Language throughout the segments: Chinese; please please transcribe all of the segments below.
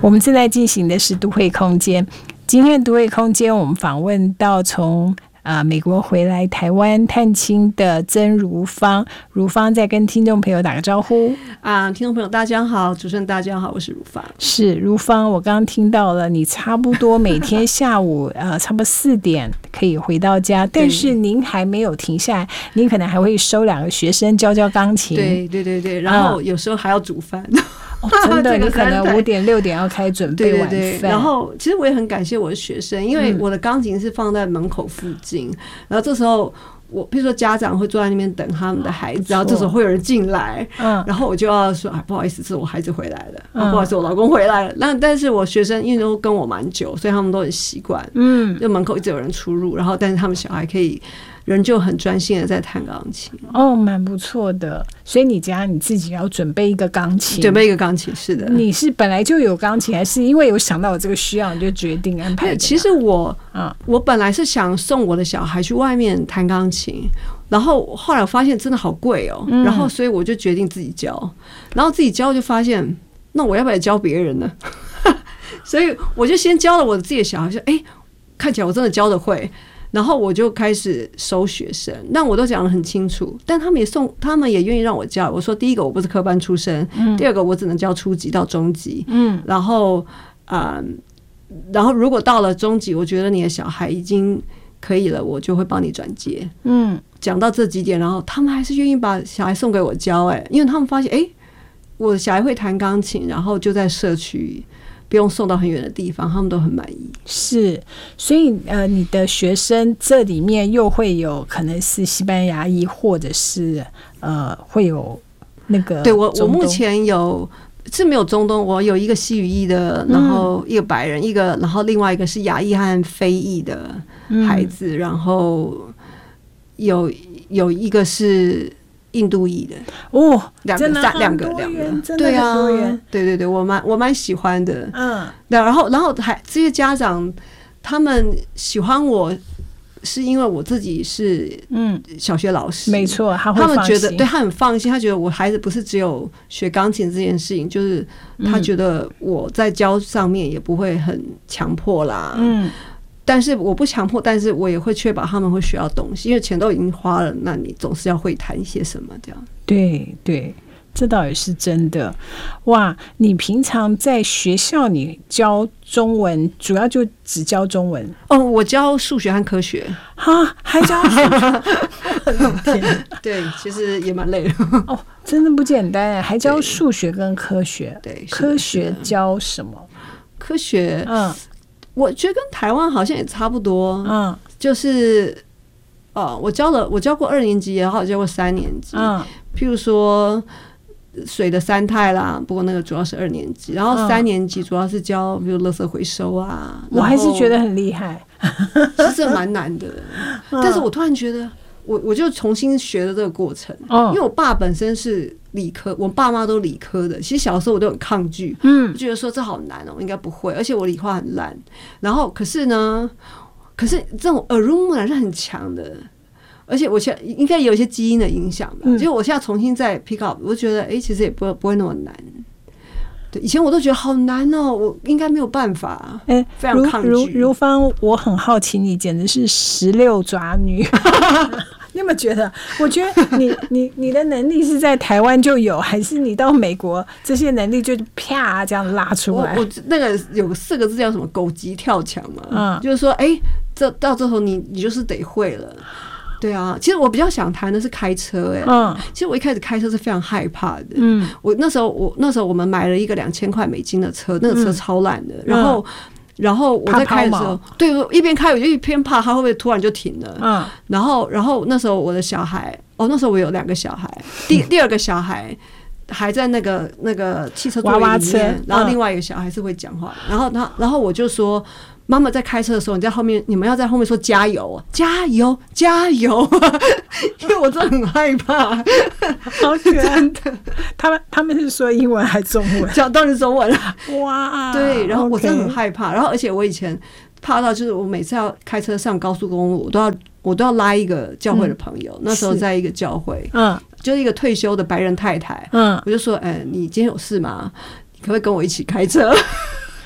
我们正在进行的是都会空间。今天的都会空间，我们访问到从美国回来台湾探亲的曾如芳。如芳在跟听众朋友打个招呼。 听众朋友大家好，主持人大家好，我是如芳。 是如芳，我刚刚听到了，你差不多每天下午差不多4点可以回到家，但是您还没有停下来，您可能还会收2个学生教钢琴。 对，然后有时候还要煮饭。 真的，你可能5点6点要开准备晚饭。 对，然后其实我也很感谢我的学生，因为我的钢琴是放在门口附近，然后这时候我比如说家长会坐在那边等他们的孩子，然后这时候会有人进来，然后我就要说不好意思，是我孩子回来了，不好意思，我老公回来了。但是我学生因为都跟我蛮久，所以他们都很习惯，就门口一直有人出入，然后但是他们小孩可以人就很专心的在弹钢琴。 蛮不错的。所以你家你自己要准备一个钢琴？准备一个钢琴，是的。 你是本来就有钢琴，还是因为有想到有这个需要，你就决定安排？ 其实我本来是想送我的小孩去外面弹钢琴，然后后来我发现真的好贵哦，然后所以我就决定自己教，然后自己教就发现，那我要不要教别人呢？所以我就先教了我自己的小孩，说看起来我真的教得会。然后我就开始收学生，但我都讲得很清楚，但他们也愿意让我教。我说第一个我不是科班出身，第二个我只能教初级到中级，然后如果到了中级，我觉得你的小孩已经可以了，我就会帮你转接。讲到这几点，然后他们还是愿意把小孩送给我教，因为他们发现我的小孩会弹钢琴，然后就在社区。不用送到很远的地方，他们都很满意。是， 所以你的学生这里面又会有可能是西班牙裔，或者是会有那个对我目前是没有中东，我有一个西语裔的，然后一个白人，然后另外一个是亚裔和非裔的孩子，然后有一个是印度裔的两个，对啊，对，我蛮喜欢的，然后这些家长他们喜欢我，是因为我自己是小学老师， 没错，他们觉得对他很放心，他觉得我孩子不是只有学钢琴这件事情，就是他觉得我在教上面也不会很强迫啦，但是我不强迫，但是我也会确保他们会学到东西，因为钱都已经花了，那你总是要会弹一些什么这样。 对，这倒也是真的。哇，你平常在学校你教中文，主要就只教中文？ 我教数学和科学。 还教数学？ 对，其实也蛮累的。 真的不简单，还教数学跟科学。对，科学教什么？ 科学，我觉得跟台湾好像也差不多，就是我教过2年级，也好教过3年级，譬如说水的三态啦，不过那个主要是2年级，然后3年级主要是教比如垃圾回收啊， 我还是觉得很厉害， 其实蛮难的，但是我突然觉得我就重新学了这个过程，因为我爸本身是理科，我爸妈都理科的，其实小时候我都很抗拒，我觉得说这好难我应该不会，而且我理化很烂，然后可是这种耳濡目染是很强的，而且我现在应该有一些基因的影响吧，结果我现在重新再 pick up， 我就觉得其实也不会那么难。对，以前我都觉得好难我应该没有办法，非常抗拒。 如芳，我很好奇，你简直是16爪女。你有没有觉得？我觉得你的能力是在台湾就有，还是你到美国这些能力就啪这样拉出来？ 我那个有4个字叫什么？狗急跳墙嘛，就是说，这到最后你就是得会了。对啊，其实我比较想谈的是开车，其实我一开始开车是非常害怕的，我那时候我们买了一个$2000的车，那个车超烂的，然后我在开的时候，对，我一边开我就一边怕它会不会突然就停了，然后那时候我的小孩，那时候我有2个小孩，第2个小孩还在那个汽车座椅里面，然后另外一个小孩是会讲话，然后我就说。妈妈在开车的时候，你们要在后面说加油，加油，加油，因为我真的很害怕， 好可爱。真的，他们是说英文还是中文？ 当然是中文了。 哇， 对，然后我真的很害怕，然后而且我以前怕到就是我每次要开车上高速公路，我都要拉一个教会的朋友，那时候在一个教会，就是一个退休的白人太太，我就说，你今天有事吗？你可不可以跟我一起开车？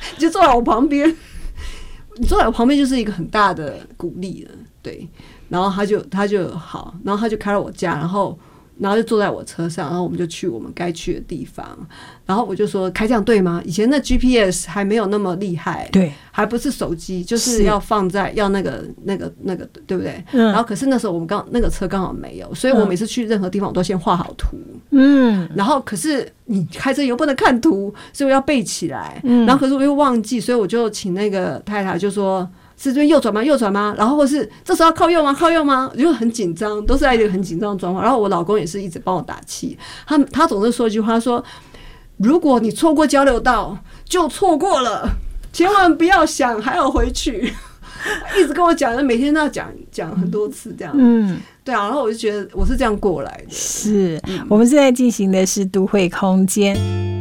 就坐在我旁边，你坐在我旁边就是一个很大的鼓励了，对。然后他就好，然后他就开到我家，然后就坐在我车上，然后我们就去我们该去的地方。然后我就说开这样对吗？以前那 GPS 还没有那么厉害， 对， 还不是手机，就是要放在要那个，对不对？然后可是那时候我们那个车刚好没有，所以我每次去任何地方我都先画好图。然后可是你开车又不能看图，所以我要背起来。然后可是我又忘记，所以我就请那个太太就说。是这边右转吗？右转吗？然后或是这时候要靠右吗？靠右吗？我就很紧张，都是在一个很紧张的状况。然后我老公也是一直帮我打气，他总是说一句话说：“如果你错过交流道，就错过了，千万不要想还要回去。”一直跟我讲，每天都要讲很多次这样。对啊。然后我就觉得我是这样过来的。 是我们现在进行的是都会空间。